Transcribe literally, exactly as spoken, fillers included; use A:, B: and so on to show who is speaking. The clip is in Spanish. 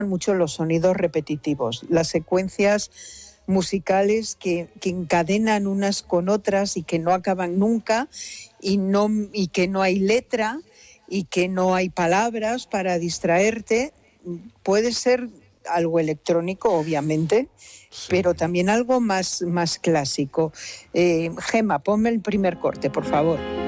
A: mucho los sonidos repetitivos, las secuencias musicales que, que encadenan unas con otras y que no acaban nunca y, no, y que no hay letra y que no hay palabras para distraerte. Puede ser algo electrónico, obviamente, sí, pero también algo más, más clásico. Eh, Gemma, ponme el primer corte, por favor.